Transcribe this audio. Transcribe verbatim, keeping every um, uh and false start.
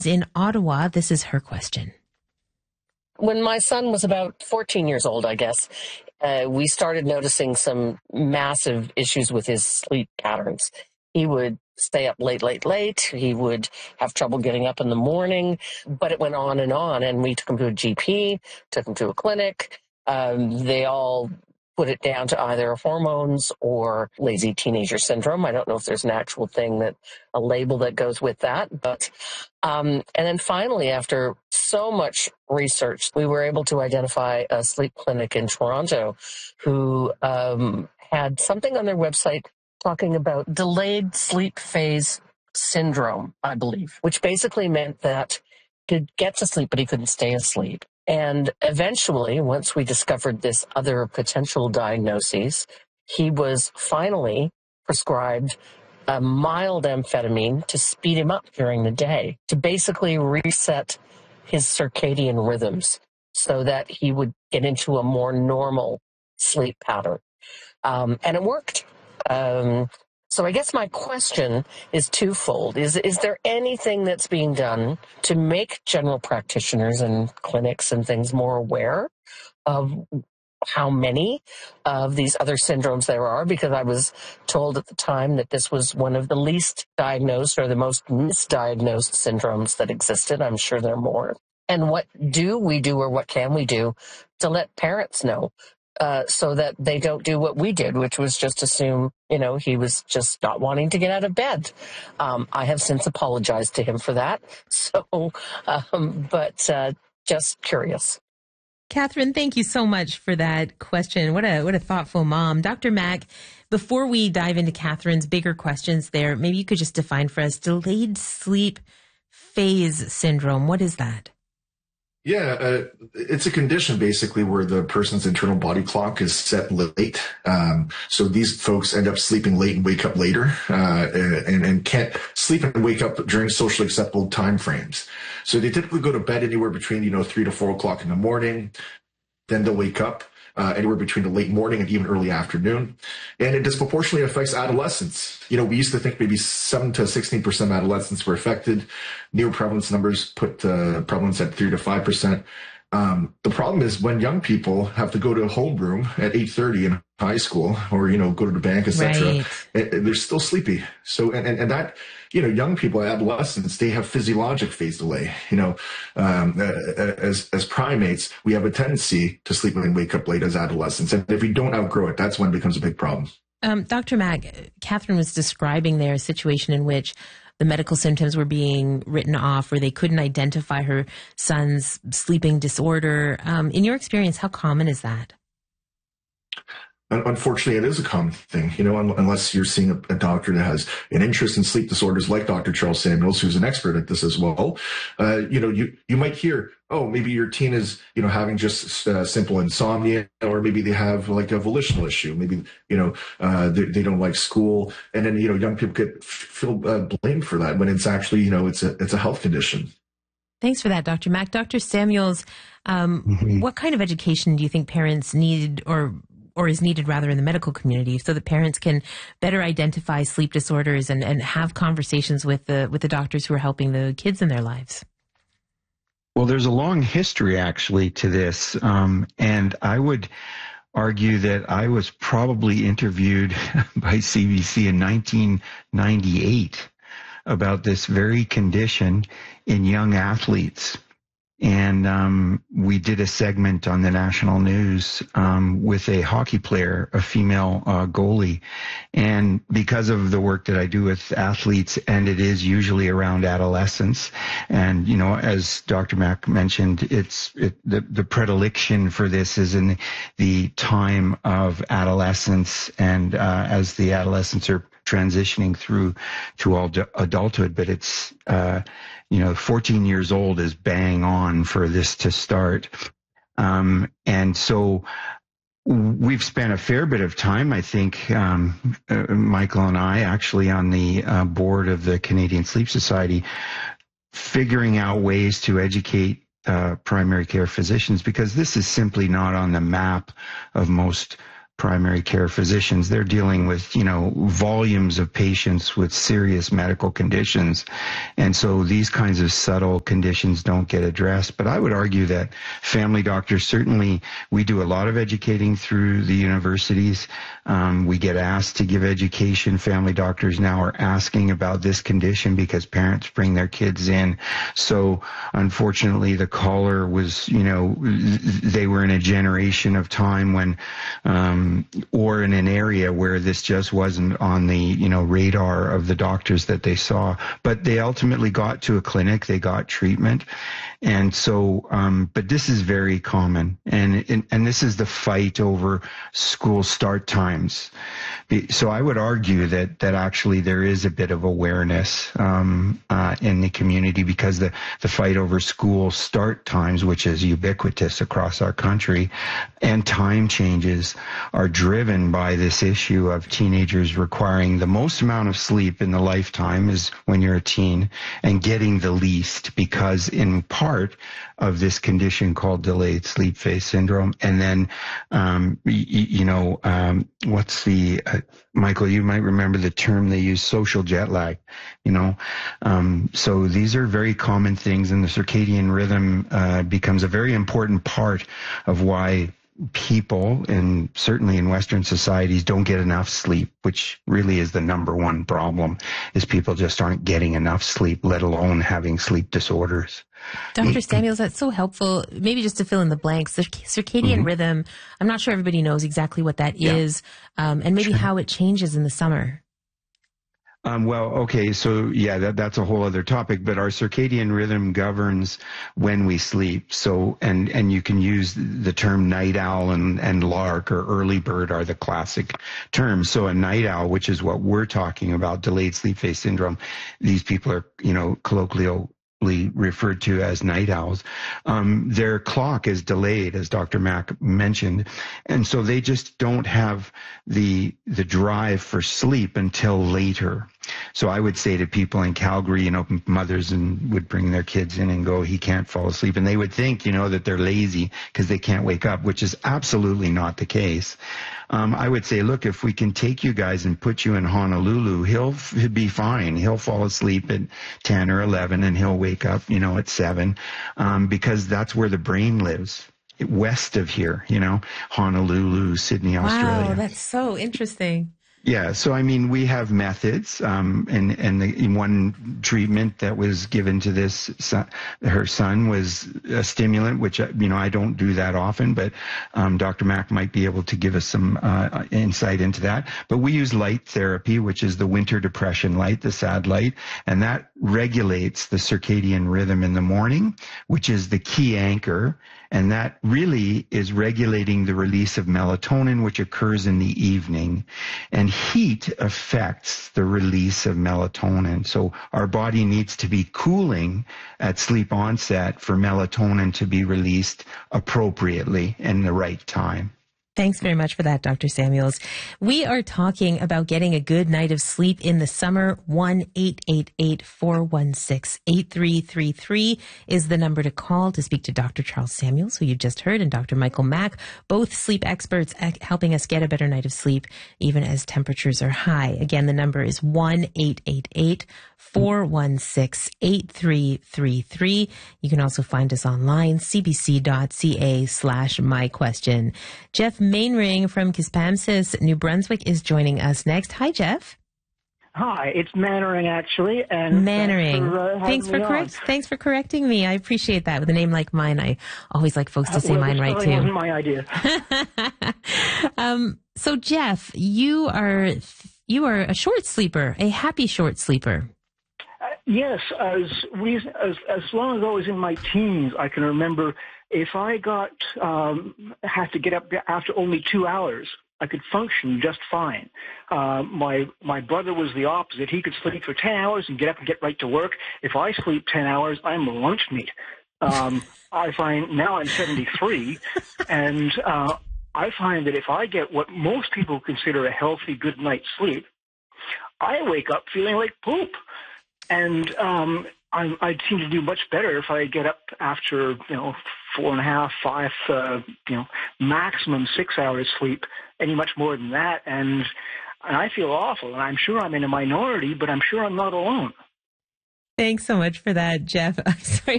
In Ottawa, this is her question. When my son was about fourteen years old, I guess, uh, we started noticing some massive issues with his sleep patterns. He would stay up late, late, late. He would have trouble getting up in the morning, but it went on and on. And we took him to a G P, took him to a clinic. Um, they all put it down to either hormones or lazy teenager syndrome. I don't know if there's an actual thing that a label that goes with that, but um, and then finally, after so much research, we were able to identify a sleep clinic in Toronto who um, had something on their website talking about delayed sleep phase syndrome, I believe, which basically meant that he could get to sleep, but he couldn't stay asleep. And eventually, once we discovered this other potential diagnoses, he was finally prescribed a mild amphetamine to speed him up during the day, to basically reset his circadian rhythms so that he would get into a more normal sleep pattern. Um, and it worked. Um, so I guess my question is twofold. Is, is there anything that's being done to make general practitioners and clinics and things more aware of how many of these other syndromes there are? Because I was told at the time that this was one of the least diagnosed or the most misdiagnosed syndromes that existed. I'm sure there are more. And what do we do, or what can we do to let parents know uh, so that they don't do what we did, which was just assume, you know, he was just not wanting to get out of bed. Um, I have since apologized to him for that. So, um, but uh, just curious. Catherine, thank you so much for that question. What a what a thoughtful mom. Doctor Mack, before we dive into Catherine's bigger questions there, maybe you could just define for us delayed sleep phase syndrome. What is that? Yeah, uh, it's a condition basically where the person's internal body clock is set late. Um, so these folks end up sleeping late and wake up later, uh, and, and can't sleep and wake up during socially acceptable time frames. So they typically go to bed anywhere between, you know, three to four o'clock in the morning. Then they'll wake up uh, anywhere between the late morning and even early afternoon. And it disproportionately affects adolescents. You know, we used to think maybe seven to sixteen percent of adolescents were affected. New prevalence numbers put uh, prevalence at three to five percent. Um, the problem is when young people have to go to a homeroom at eight thirty in high school, or, you know, go to the bank, et cetera, right. They're still sleepy. So, and, and, and that, you know, young people, adolescents, they have physiologic phase delay. You know, um, as, as primates, we have a tendency to sleep and wake up late as adolescents. And if we don't outgrow it, that's when it becomes a big problem. Um, Doctor Mack, Catherine was describing there a situation in which the medical symptoms were being written off, or they couldn't identify her son's sleeping disorder. Um, in your experience, how common is that? Unfortunately, it is a common thing, you know, unless you're seeing a, a doctor that has an interest in sleep disorders like Doctor Charles Samuels, who's an expert at this as well. Uh, you know, you, you might hear, oh, maybe your teen is, you know, having just uh, simple insomnia, or maybe they have like a volitional issue. Maybe, you know, uh, they, they don't like school. And then, you know, young people get feel uh, blamed for that when it's actually, you know, it's a, it's a health condition. Thanks for that, Doctor Mack. Doctor Samuels, um, mm-hmm. what kind of education do you think parents need, or or is needed rather in the medical community, so that parents can better identify sleep disorders and, and have conversations with the with the doctors who are helping the kids in their lives? Well, there's a long history actually to this, um, and I would argue that I was probably interviewed by C B C in nineteen ninety-eight about this very condition in young athletes. And um, we did a segment on the national news um, with a hockey player, a female uh, goalie. And because of the work that I do with athletes, and it is usually around adolescence, and, you know, as Doctor Mack mentioned, it's it, the, the predilection for this is in the time of adolescence, and uh, as the adolescents are transitioning through to all adulthood. But it's, uh, you know, fourteen years old is bang on for this to start. Um, and so we've spent a fair bit of time, I think, um, uh, Michael and I actually on the uh, board of the Canadian Sleep Society, figuring out ways to educate uh, primary care physicians, because this is simply not on the map of most primary care physicians. They're dealing with, you know, volumes of patients with serious medical conditions. And so these kinds of subtle conditions don't get addressed. But I would argue that family doctors, certainly we do a lot of educating through the universities. Um, we get asked to give education. Family doctors now are asking about this condition because parents bring their kids in. So unfortunately, the caller was, you know, they were in a generation of time when, um, or in an area where this just wasn't on the, you know, radar of the doctors that they saw. But they ultimately got to a clinic, they got treatment. And so, um, but this is very common. And, and, and this is the fight over school start times. So I would argue that, that actually there is a bit of awareness, um, uh, in the community, because the, the fight over school start times, which is ubiquitous across our country, and time changes are driven by this issue of teenagers requiring the most amount of sleep in the lifetime is when you're a teen, and getting the least because in part of this condition called delayed sleep phase syndrome. And then, um, y- you know, um, what's the, uh, Michael, you might remember the term they use, social jet lag, you know. Um, so these are very common things, and the circadian rhythm uh, becomes a very important part of why people, and certainly in Western societies, don't get enough sleep, which really is the number one problem, is people just aren't getting enough sleep, let alone having sleep disorders. Doctor Samuels, that's so helpful. Maybe just to fill in the blanks, the circadian mm-hmm. rhythm, I'm not sure everybody knows exactly what that yeah. is, um, and maybe sure. how it changes in the summer. Um, well, okay, so yeah, that, that's a whole other topic, but our circadian rhythm governs when we sleep. So, and, and you can use the term night owl and, and lark or early bird are the classic terms. So a night owl, which is what we're talking about, delayed sleep phase syndrome, these people are, you know, colloquially referred to as night owls. Um, their clock is delayed, as Doctor Mack mentioned, and so they just don't have the the drive for sleep until later. So I would say to people in Calgary, you know, mothers and would bring their kids in and go, he can't fall asleep, and they would think, you know, that they're lazy because they can't wake up, which is absolutely not the case. Um, I would say, look, if we can take you guys and put you in Honolulu, he'll, he'll be fine. He'll fall asleep at ten or eleven, and he'll wake up, you know, at seven, um, because that's where the brain lives, west of here, you know, Honolulu, Sydney, Australia. Wow, that's so interesting. Yeah, so I mean, we have methods, um, and and the one treatment that was given to this son, her son was a stimulant, which you know I don't do that often, but um, Doctor Mack might be able to give us some uh, insight into that. But we use light therapy, which is the winter depression light, the SAD light, and that regulates the circadian rhythm in the morning, which is the key anchor. And that really is regulating the release of melatonin, which occurs in the evening. And heat affects the release of melatonin. So our body needs to be cooling at sleep onset for melatonin to be released appropriately in the right time. Thanks very much for that, Doctor Samuels. We are talking about getting a good night of sleep in the summer. one eight eight eight, four one six, eight three three three is the number to call to speak to Doctor Charles Samuels, who you just heard, and Doctor Michael Mack, both sleep experts helping us get a better night of sleep, even as temperatures are high. Again, the number is one eight eight eight, four one six, eight three three three. You can also find us online, cbc.ca slash my question. Jeff Mainring from Quispamsis, New Brunswick is joining us next. Hi, Jeff. Hi, it's Mannering actually, and Mannering. Thanks for, uh, thanks for correct. On. Thanks for correcting me. I appreciate that. With a name like mine, I always like folks to say uh, well, mine right too. Wasn't my idea. um, so, Jeff, you are you are a short sleeper, a happy short sleeper. Uh, yes, as we as as long as I was in my teens, I can remember if I got um, had to get up after only two hours, I could function just fine. Uh, my my brother was the opposite. He could sleep for ten hours and get up and get right to work. If I sleep ten hours, I'm lunch meat. Um, I find now I'm seventy-three, and uh, I find that if I get what most people consider a healthy good night's sleep, I wake up feeling like poop. And um, I, I'd seem to do much better if I get up after, you know, four and a half, five, uh, you know, maximum six hours sleep, any much more than that. And, and I feel awful. And I'm sure I'm in a minority, but I'm sure I'm not alone. Thanks so much for that, Jeff. Sorry.